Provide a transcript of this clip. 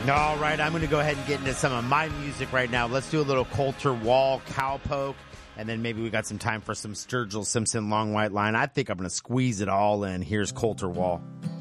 All right, I'm going to go ahead and get into some of my music right now. Let's do a little Coulter Wall cowpoke, and then maybe we got some time for some Sturgill Simpson Long White Line. I think I'm going to squeeze it all in. Here's Coulter Wall.